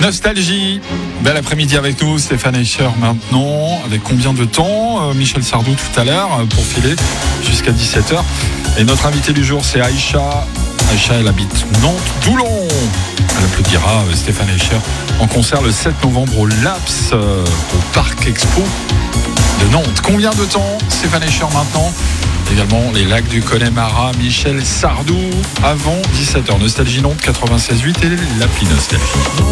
Nostalgie, bel après-midi avec nous, Stéphane Escher maintenant, avec combien de temps Michel Sardou tout à l'heure pour filer jusqu'à 17h. Et notre invité du jour c'est Aïcha. Aïcha, elle habite Nantes-Doulon. Elle applaudira Stéphane Escher en concert le 7 novembre au Laps, au Parc Expo de Nantes. Combien de temps Stéphane Escher maintenant? Également les lacs du Connemara, Michel Sardou avant 17h. Nostalgie Nantes 96.8 et l'appli Nostalgie.